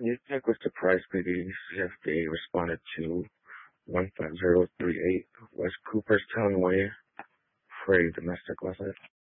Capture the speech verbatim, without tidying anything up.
You check with the price P D C F D responded to one five zero three eight West Cooperstown Way for a domestic lesson.